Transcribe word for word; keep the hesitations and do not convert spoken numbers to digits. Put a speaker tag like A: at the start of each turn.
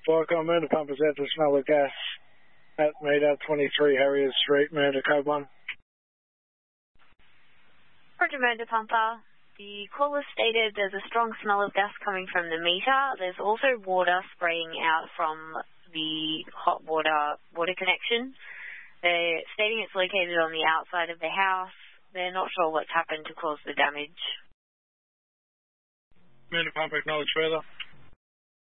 A: Welcome, Murder Pump is out to smell of gas at meter twenty-three Harrier Street, Murder Code one.
B: Roger, Murder Pumper. The caller stated there's a strong smell of gas coming from the meter. There's also water spraying out from the hot water water connection. They're stating it's located on the outside of the house. They're not sure what's happened to cause the damage.
A: Murder Pump, acknowledge further.